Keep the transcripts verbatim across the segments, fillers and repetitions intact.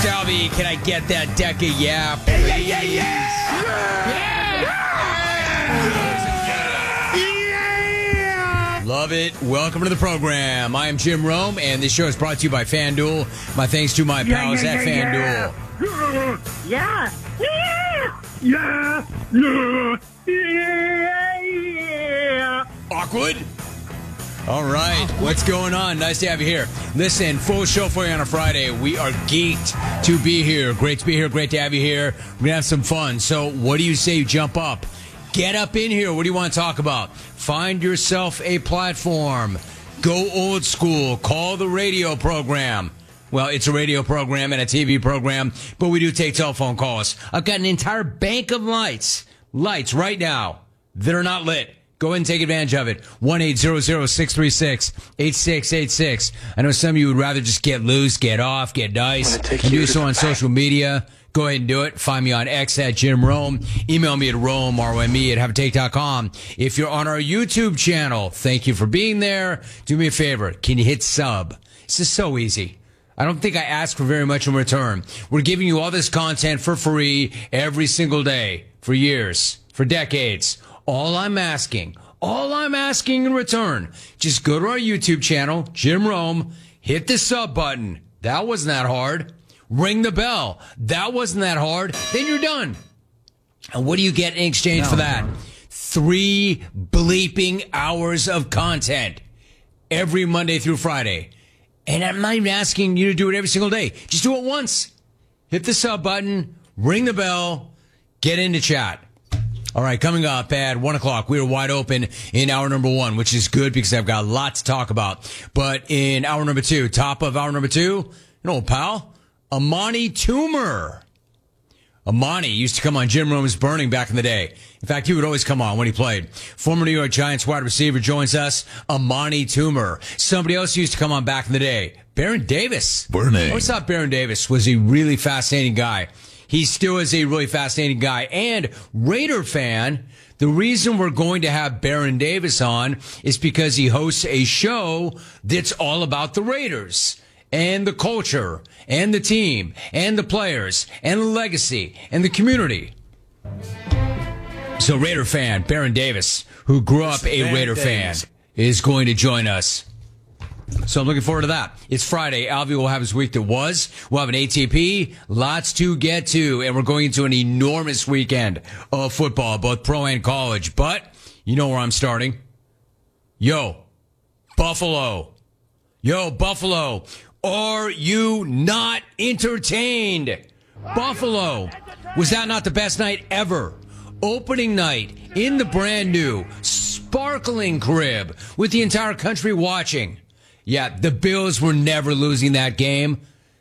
Stalvey, can I get that deck of yap? Yeah, yeah, yeah, yeah! Yeah! Yeah! Love it. Welcome to the program. I am Jim Rome, and this show is brought to you by FanDuel. My thanks to my Yeah, pals yeah, at yeah, FanDuel. Yeah! Yeah! Yeah! Yeah! Yeah! Yeah! Awkward. All right, what's going on? Nice to have you here. Listen, full show for you on a Friday. We are geeked to be here. Great to be here. Great to have you here. We're going to have some fun. So what do you say you jump up? Get up in here. What do you want to talk about? Find yourself a platform. Go old school. Call the radio program. Well, it's a radio program and a T V program, but we do take telephone calls. I've got an entire bank of lights, lights right now that are not lit. Go ahead and take advantage of it. one eight hundred, six three six, eight six eight six. I know some of you would rather just get loose, get off, get nice, and do so on social media. Go ahead and do it. Find me on X at Jim Rome. Email me at Rome, R O M E, at have a take dot com. If you're on our YouTube channel, thank you for being there. Do me a favor. Can you hit sub? This is so easy. I don't think I ask for very much in return. We're giving you all this content for free every single day for years, for decades. All I'm asking, all I'm asking in return, just go to our YouTube channel, Jim Rome, hit the sub button. That wasn't that hard. Ring the bell. That wasn't that hard. Then you're done. And what do you get in exchange no, for that? No. Three bleeping hours of content every Monday through Friday. And I'm not even asking you to do it every single day. Just do it once. Hit the sub button, ring the bell, get into chat. All right, coming up at one o'clock, we are wide open in hour number one, which is good because I've got a lot to talk about. But in hour number two, top of hour number two, an old pal, Amani Toomer. Amani used to come on Jim Rome's Burning back in the day. In fact, he would always come on when he played. Former New York Giants wide receiver joins us, Amani Toomer. Somebody else used to come on back in the day, Baron Davis. Burning. I always thought Baron Davis was a really fascinating guy. He still is a really fascinating guy. And Raider fan, the reason we're going to have Baron Davis on is because he hosts a show that's all about the Raiders and the culture and the team and the players and the legacy and the community. So Raider fan, Baron Davis, who grew up a Raider fan, is going to join us. So I'm looking forward to that. It's Friday. Alvy will have his week that was. We'll have an A T P. Lots to get to. And we're going into an enormous weekend of football, both pro and college. But you know where I'm starting. Yo, Buffalo. Yo, Buffalo. Are you not entertained? Buffalo. Was that not the best night ever? Opening night in the brand new, sparkling crib with the entire country watching. Yeah, the Bills were never losing that game.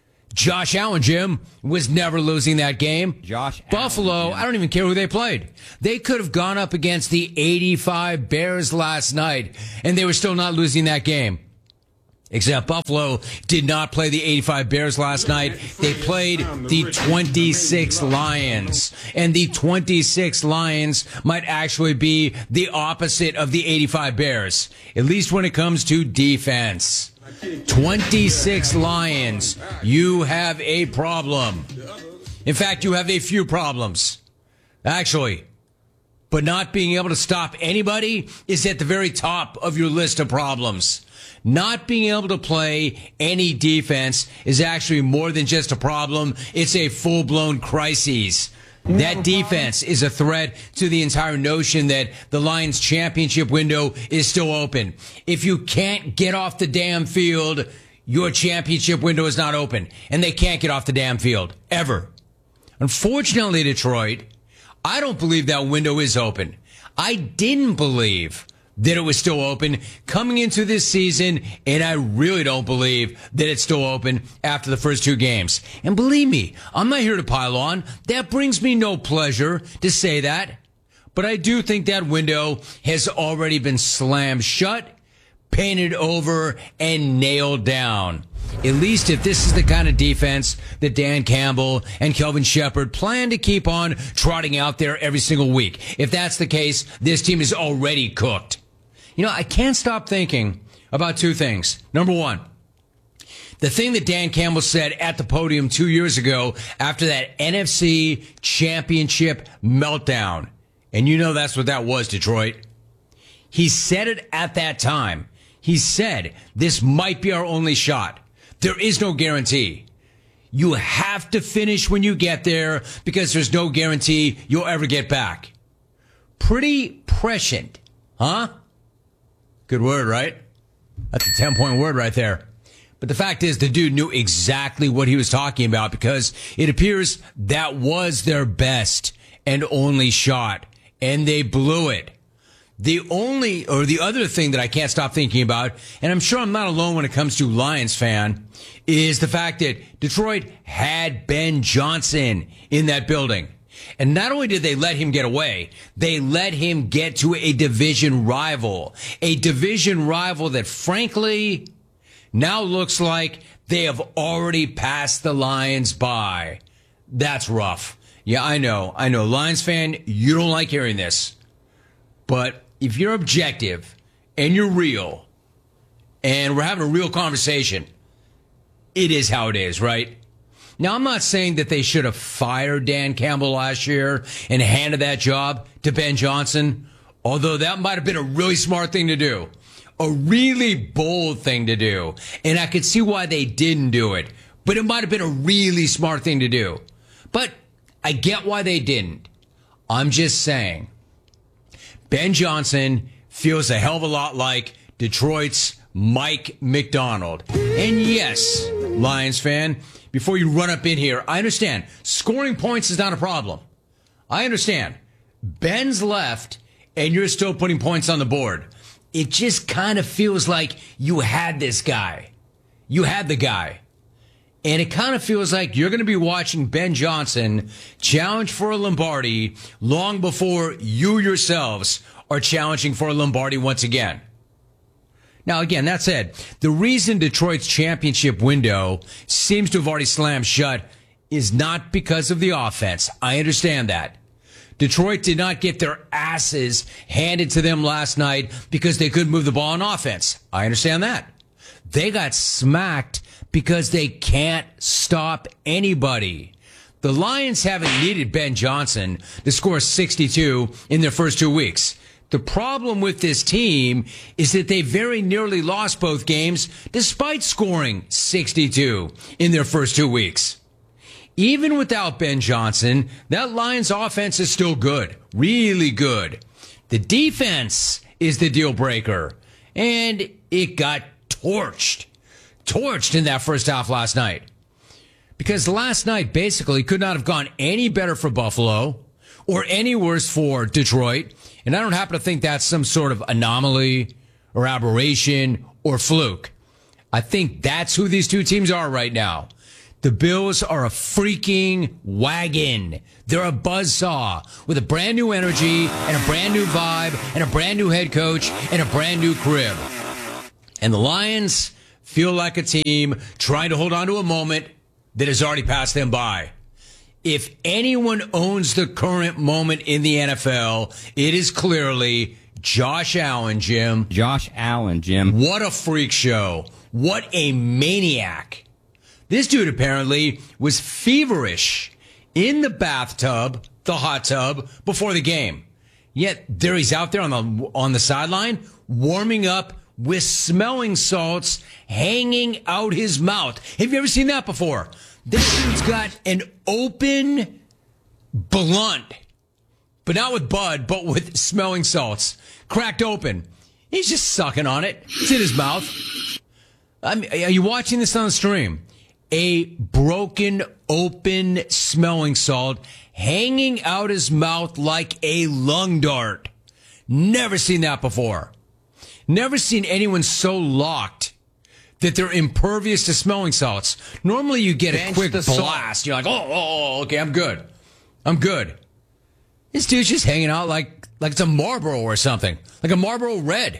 Josh Allen, Jim, was never losing that game. Josh Buffalo, Allen, I don't even care who they played. They could have gone up against the eighty-five Bears last night, and they were still not losing that game. Except Buffalo did not play the eighty-five Bears last night. They played the twenty-six Lions. And the twenty-six Lions might actually be the opposite of the eighty-five Bears, at least when it comes to defense. twenty-six Lions, you have a problem. In fact, you have a few problems. Actually. But not being able to stop anybody is at the very top of your list of problems. Not being able to play any defense is actually more than just a problem. It's a full-blown crisis. That defense is a threat to the entire notion that the Lions championship window is still open. If you can't get off the damn field, your championship window is not open. And they can't get off the damn field. Ever. Unfortunately, Detroit, I don't believe that window is open. I didn't believe that it was still open coming into this season, and I really don't believe that it's still open after the first two games. And believe me, I'm not here to pile on. That brings me no pleasure to say that. But I do think that window has already been slammed shut, painted over, and nailed down. At least if this is the kind of defense that Dan Campbell and Kelvin Shepard plan to keep on trotting out there every single week. If that's the case, this team is already cooked. You know, I can't stop thinking about two things. Number one, The thing that Dan Campbell said at the podium two years ago after that N F C Championship meltdown. And you know that's what that was, Detroit. He said it at that time. He said, this might be our only shot. There is no guarantee. You have to finish when you get there because there's no guarantee you'll ever get back. Pretty prescient, huh? Good word, right? That's a ten-point word right there. But the fact is, the dude knew exactly what he was talking about because it appears that was their best and only shot, and they blew it. The only, or the other thing that I can't stop thinking about, and I'm sure I'm not alone when it comes to Lions fan, is the fact that Detroit had Ben Johnson in that building. And not only did they let him get away, they let him get to a division rival. A division rival that, frankly, now looks like they have already passed the Lions by. That's rough. Yeah, I know. I know. Lions fan, you don't like hearing this. But if you're objective and you're real and we're having a real conversation, it is how it is, right? Now, I'm not saying that they should have fired Dan Campbell last year and handed that job to Ben Johnson, although that might have been a really smart thing to do. A really bold thing to do. And I could see why they didn't do it. But it might have been a really smart thing to do. But I get why they didn't. I'm just saying, Ben Johnson feels a hell of a lot like Detroit's Mike Macdonald. And yes, Lions fan, before you run up in here, I understand. Scoring points is not a problem. I understand. Ben's left, and you're still putting points on the board. It just kind of feels like you had this guy. You had the guy. And it kind of feels like you're going to be watching Ben Johnson challenge for a Lombardi long before you yourselves are challenging for a Lombardi once again. Now, again, that said, the reason Detroit's championship window seems to have already slammed shut is not because of the offense. I understand that. Detroit did not get their asses handed to them last night because they couldn't move the ball on offense. I understand that. They got smacked because they can't stop anybody. The Lions haven't needed Ben Johnson to score sixty-two in their first two weeks. The problem with this team is that they very nearly lost both games despite scoring sixty-two in their first two weeks. Even without Ben Johnson, that Lions offense is still good. Really good. The defense is the deal breaker. And it got torched. Torched in that first half last night. Because last night basically could not have gone any better for Buffalo or any worse for Detroit. And I don't happen to think that's some sort of anomaly or aberration or fluke. I think that's who these two teams are right now. The Bills are a freaking wagon. They're a buzzsaw with a brand new energy and a brand new vibe and a brand new head coach and a brand new crib. And the Lions feel like a team trying to hold on to a moment that has already passed them by. If anyone owns the current moment in the N F L, it is clearly Josh Allen, Jim. Josh Allen, Jim. What a freak show. What a maniac. This dude apparently was feverish in the bathtub, the hot tub, before the game. Yet there he's out there on the on the sideline, warming up with smelling salts hanging out his mouth. Have you ever seen that before? This dude's got an open blunt, but not with bud, but with smelling salts, cracked open. He's just sucking on it. It's in his mouth. I mean, are you watching this on the stream? A broken, open smelling salt hanging out his mouth like a lung dart. Never seen that before. Never seen anyone so locked that they're impervious to smelling salts. Normally you get a quick blast. You're like, oh, oh, okay, I'm good. I'm good. This dude's just hanging out like, like it's a Marlboro or something. Like a Marlboro Red.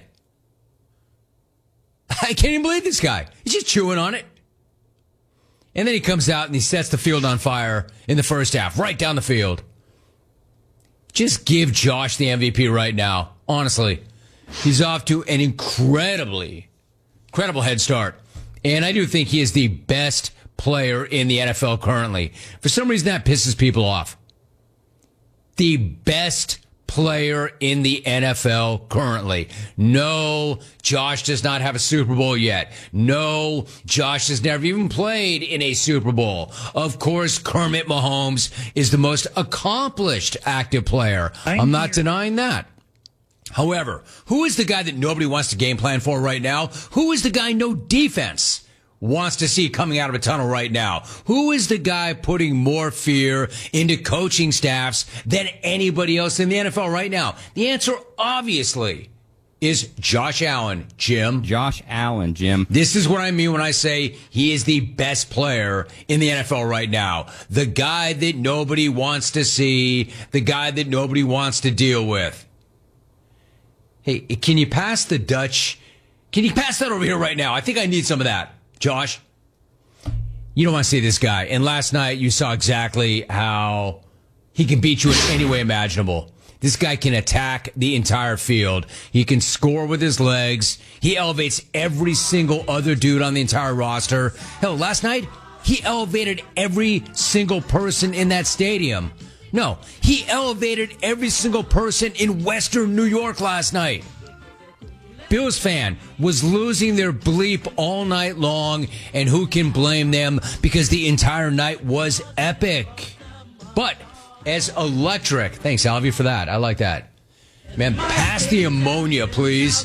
I can't even believe this guy. He's just chewing on it. And then he comes out and he sets the field on fire in the first half, right down the field. Just give Josh the M V P right now. Honestly, he's off to an incredibly, incredible head start. And I do think he is the best player in the N F L currently. For some reason, that pisses people off. The best player in the N F L currently. No, Josh does not have a Super Bowl yet. No, Josh has never even played in a Super Bowl. Of course, Kermit Mahomes is the most accomplished active player. I'm not denying that. However, who is the guy that nobody wants to game plan for right now? Who is the guy no defense wants to see coming out of a tunnel right now? Who is the guy putting more fear into coaching staffs than anybody else in the N F L right now? The answer, obviously, is Josh Allen, Jim. Josh Allen, Jim. This is what I mean when I say he is the best player in the N F L right now. The guy that nobody wants to see, the guy that nobody wants to deal with. Hey, can you pass the Dutch? Can you pass that over here right now? I think I need some of that. Josh, you don't want to see this guy. And last night you saw exactly how he can beat you in any way imaginable. This guy can attack the entire field. He can score with his legs. He elevates every single other dude on the entire roster. Hell, last night he elevated every single person in that stadium. No, he elevated every single person in Western New York last night. Bills fan was losing their bleep all night long, and who can blame them because the entire night was epic. But as electric, thanks Alvy for that. I like that. Man, pass the ammonia, please.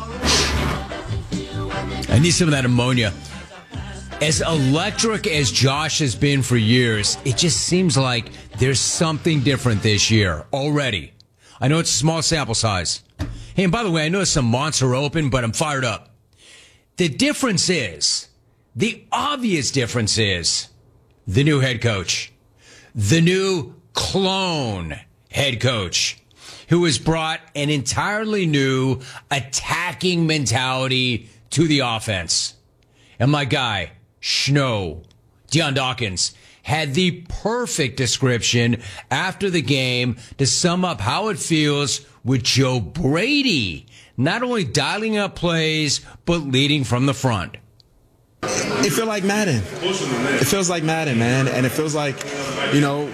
I need some of that ammonia. As electric as Josh has been for years, it just seems like there's something different this year already. I know it's a small sample size. Hey, and by the way, I know some monster open, but I'm fired up. The difference is, the obvious difference is, the new head coach. The new clone head coach, who has brought an entirely new attacking mentality to the offense. And my guy, Schno, Deion Dawkins, had the perfect description after the game to sum up how it feels with Joe Brady, not only dialing up plays, but leading from the front. It feels like Madden. It feels like Madden, man. And it feels like, you know,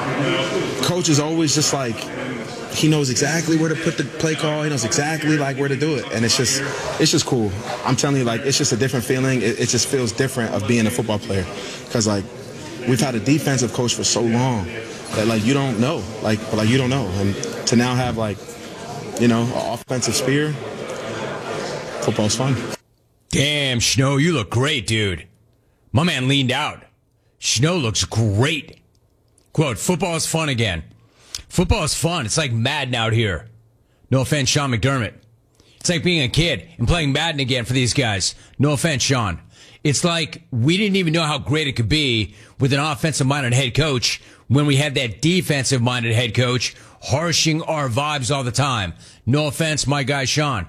coach is always just like, he knows exactly where to put the play call. He knows exactly like where to do it. And it's just, it's just cool. I'm telling you, like, it's just a different feeling. It, it just feels different of being a football player. Because, like, we've had a defensive coach for so long that, like, you don't know. Like, like you don't know. And to now have, like, you know, an offensive spear, football's fun. Damn, Schno, you look great, dude. My man leaned out. Schno looks great. Quote, football is fun again. Football is fun. It's like Madden out here. No offense, Sean McDermott. It's like being a kid and playing Madden again for these guys. No offense, Sean. It's like we didn't even know how great it could be with an offensive-minded head coach when we had that defensive-minded head coach harshing our vibes all the time. No offense, my guy, Sean.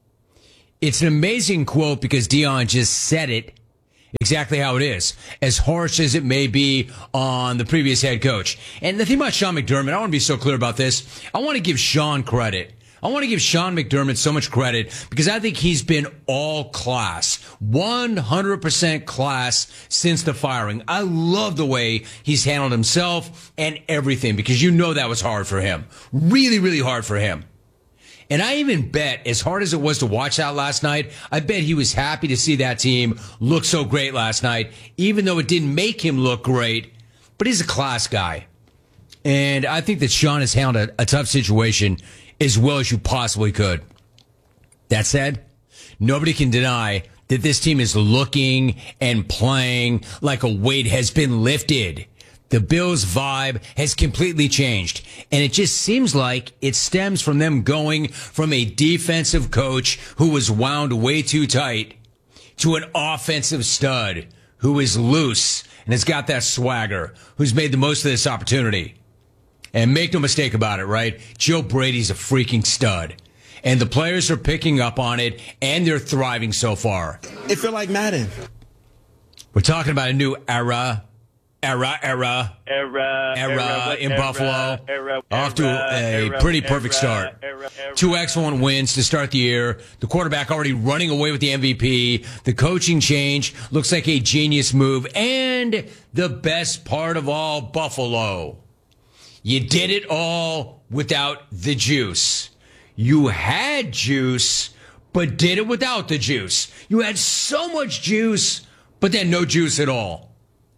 It's an amazing quote because Deion just said it exactly how it is, as harsh as it may be on the previous head coach. And the thing about Sean McDermott, I want to be so clear about this. I want to give Sean credit. I want to give Sean McDermott so much credit because I think he's been all class, one hundred percent class since the firing. I love the way he's handled himself and everything because you know that was hard for him. Really, really hard for him. And I even bet, as hard as it was to watch that last night, I bet he was happy to see that team look so great last night, even though it didn't make him look great. But he's a class guy. And I think that Sean has handled a, a tough situation as well as you possibly could. That said, nobody can deny that this team is looking and playing like a weight has been lifted. The Bills' vibe has completely changed, and it just seems like it stems from them going from a defensive coach who was wound way too tight to an offensive stud who is loose and has got that swagger, who's made the most of this opportunity. And make no mistake about it, right? Joe Brady's a freaking stud, and the players are picking up on it, and they're thriving so far. It feels like Madden. We're talking about a new era. Era, era, era, era era in era, Buffalo. Era, Off to a era, pretty era, perfect start. Era, era, Two excellent wins to start the year. The quarterback already running away with the M V P. The coaching change looks like a genius move. And the best part of all, Buffalo. You did it all without the juice. You had juice, but did it without the juice. You had so much juice, but then no juice at all.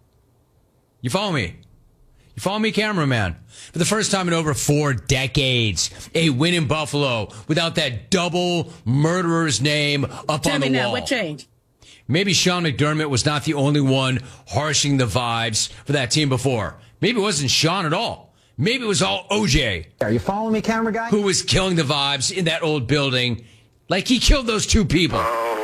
You follow me? You follow me, cameraman? For the first time in over four decades, a win in Buffalo without that double murderer's name up Tell on the me wall. now, what changed? Maybe Sean McDermott was not the only one harshing the vibes for that team before. Maybe it wasn't Sean at all. Maybe it was all O J. Are you following me, camera guy? Who was killing the vibes in that old building like he killed those two people.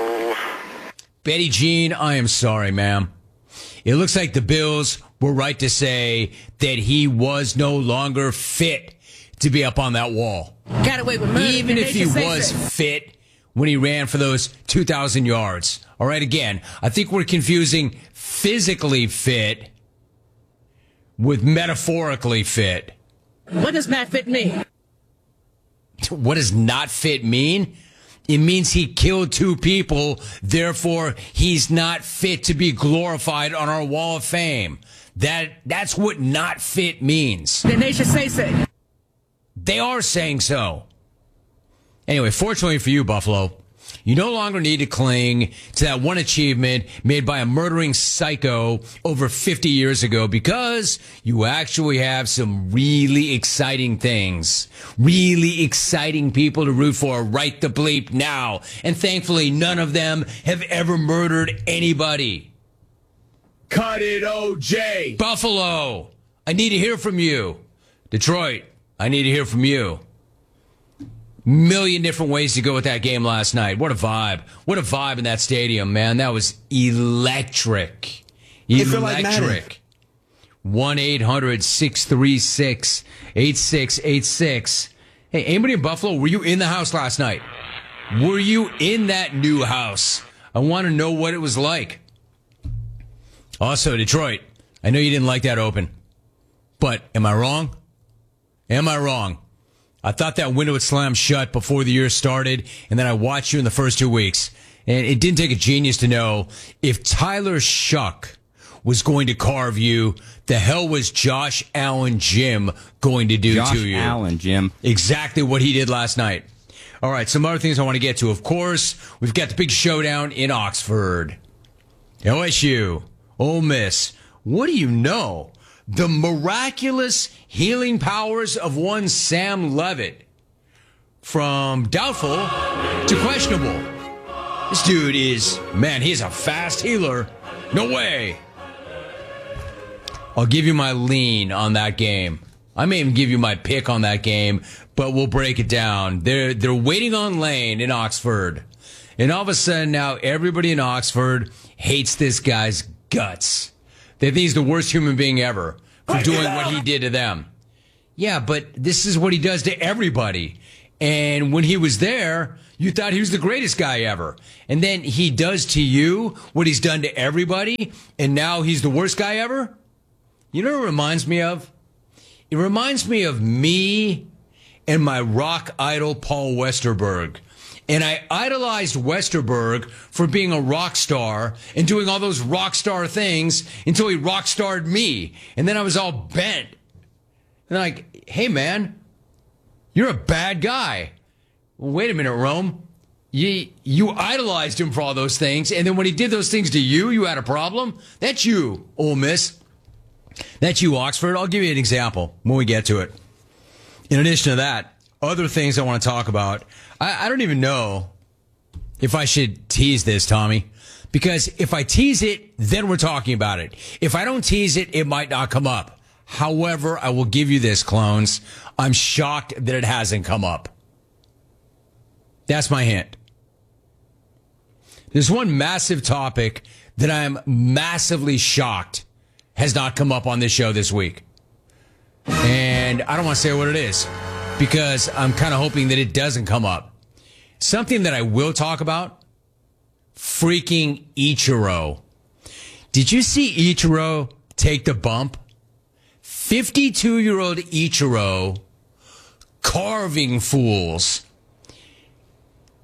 Betty Jean, I am sorry, ma'am. It looks like the Bills were right to say that he was no longer fit to be up on that wall. Got away with murder. Even and if they he should say was so. fit when he ran for those two thousand yards. All right, again, I think we're confusing physically fit with metaphorically fit. What does not fit mean? What does not fit mean? It means he killed two people, therefore he's not fit to be glorified on our wall of fame. That that's what not fit means. Then they should say so. They are saying so. Anyway, fortunately for you, Buffalo, you no longer need to cling to that one achievement made by a murdering psycho over fifty years ago, because you actually have some really exciting things, really exciting people to root for right the bleep now. And thankfully, none of them have ever murdered anybody. Cut it, O J. Buffalo, I need to hear from you. Detroit, I need to hear from you. Million different ways to go with that game last night. What a vibe. What a vibe in that stadium, man. That was electric. It felt like Madden. Electric. one eight hundred six three six eight six eight six. Hey, anybody in Buffalo, were you in the house last night? Were you in that new house? I want to know what it was like. Also, Detroit, I know you didn't like that open, but am I wrong? Am I wrong? I thought that window would slam shut before the year started, and then I watched you in the first two weeks. And it didn't take a genius to know if Tyler Shuck was going to carve you, the hell was Josh Allen Jim going to do Josh to you? Allen, Jim. Exactly what he did last night. All right, some other things I want to get to. Of course, we've got the big showdown in Oxford. L S U, Ole Miss. What do you know? The miraculous healing powers of one Sam Levitt. From doubtful to questionable. This dude is, man, he's a fast healer. No way. I'll give you my lean on that game. I may even give you my pick on that game, but we'll break it down. They're, they're waiting on Lane in Oxford. And all of a sudden now everybody in Oxford hates this guy's guts. They think he's the worst human being ever for doing what he did to them. Yeah, but this is what he does to everybody. And when he was there, you thought he was the greatest guy ever. And then he does to you what he's done to everybody, and now he's the worst guy ever? You know what it reminds me of? It reminds me of me and my rock idol, Paul Westerberg. And I idolized Westerberg for being a rock star and doing all those rock star things until he rock starred me. And then I was all bent. And like, hey, man, you're a bad guy. Well, wait a minute, Rome. You, you idolized him for all those things. And then when he did those things to you, you had a problem? That's you, Ole Miss. That's you, Oxford. I'll give you an example when we get to it. In addition to that, other things I want to talk about. I, I don't even know if I should tease this, Tommy, because if I tease it, then we're talking about it. If I don't tease it, it might not come up. However, I will give you this, clones. I'm shocked that it hasn't come up. That's my hint. There's one massive topic that I'm massively shocked has not come up on this show this week. And I don't want to say what it is, because I'm kind of hoping that it doesn't come up. Something that I will talk about, freaking Ichiro. Did you see Ichiro take the bump? fifty-two-year-old Ichiro carving fools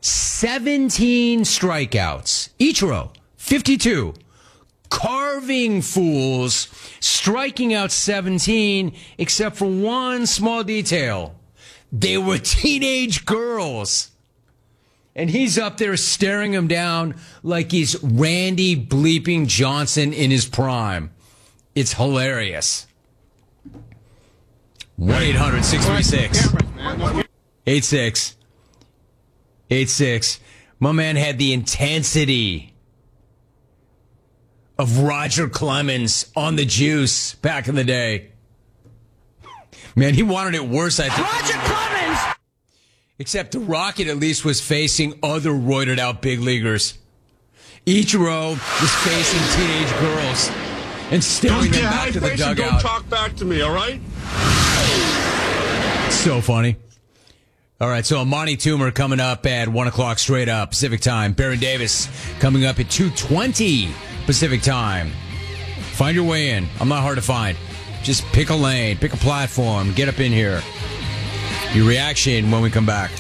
seventeen strikeouts. Ichiro, fifty-two. Carving fools, striking out seventeen, except for one small detail. They were teenage girls. And he's up there staring them down like he's Randy bleeping Johnson in his prime. It's hilarious. one eight hundred six three six eighty-six eighty-six. My man had the intensity of Roger Clemens on the juice back in the day. Man, he wanted it worse, I think. Roger Clemens! Except the Rocket at least was facing other roided out big leaguers. Ichiro was facing teenage girls and staring them back to the dugout. Don't talk back to me, all right? So funny. All right, so Amani Toomer coming up at one o'clock straight up Pacific time. Baron Davis coming up at two twenty Pacific time. Find your way in. I'm not hard to find. Just pick a lane, pick a platform, get up in here. Your reaction when we come back.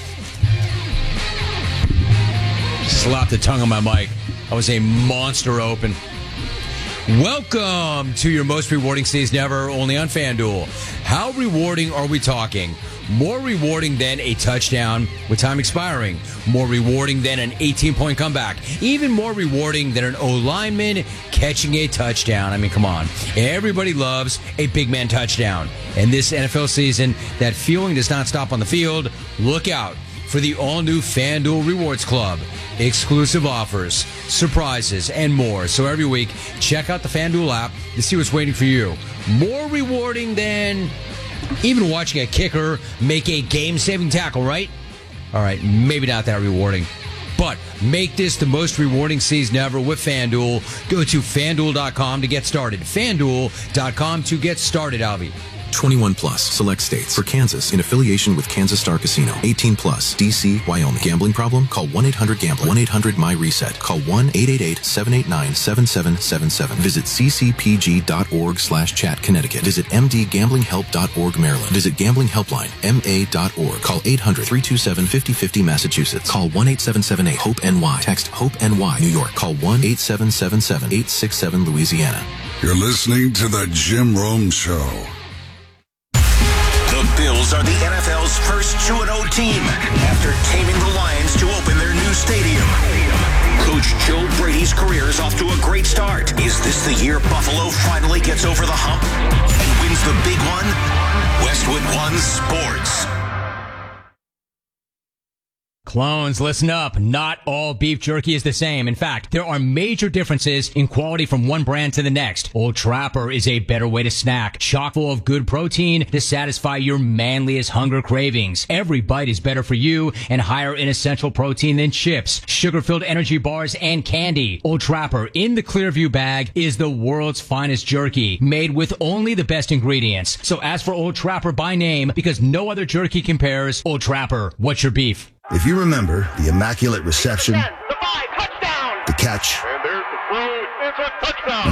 Slap the tongue on my mic. I was a monster open. Welcome to your most rewarding season ever, only on FanDuel. How rewarding are we talking? More rewarding than a touchdown with time expiring. More rewarding than an eighteen-point comeback. Even more rewarding than an O-lineman catching a touchdown. I mean, come on. Everybody loves a big man touchdown. And this N F L season, that feeling does not stop on the field. Look out for the all-new FanDuel Rewards Club. Exclusive offers, surprises, and more. So every week, check out the FanDuel app to see what's waiting for you. More rewarding than even watching a kicker make a game-saving tackle, right? All right, maybe not that rewarding. But make this the most rewarding season ever with FanDuel. Go to FanDuel dot com to get started. FanDuel dot com to get started, Alvy. twenty-one plus. Select states. For Kansas, in affiliation with Kansas Star Casino. eighteen plus. D C, Wyoming. Gambling problem? Call one eight hundred gambler. one eight hundred my reset. Call one eight eight eight seven eight nine seven seven seven seven. Visit c c p g dot org slash chat Connecticut. Visit m d gambling help dot org Maryland. Visit Gambling Helpline M A dot org. Call eight hundred three two seven five zero five zero Massachusetts. Call one eight seven seven eight hope N Y. Text HOPE N Y New York. Call one eight seven seven seven eight six seven Louisiana. You're listening to the Jim Rome Show. The Bills are the N F L's first two and oh team after taming the Lions to open their new stadium. Coach Joe Brady's career is off to a great start. Is this the year Buffalo finally gets over the hump and wins the big one? Westwood One Sports. Clones, listen up. Not all beef jerky is the same. In fact, there are major differences in quality from one brand to the next. Old Trapper is a better way to snack, chock full of good protein to satisfy your manliest hunger cravings. Every bite is better for you and higher in essential protein than chips, sugar-filled energy bars, and candy. Old Trapper in the Clearview bag is the world's finest jerky, made with only the best ingredients. So ask for Old Trapper by name because no other jerky compares. Old Trapper, what's your beef? If you remember the immaculate reception, The five, touchdown! the catch, And there's the throw. It's a touchdown.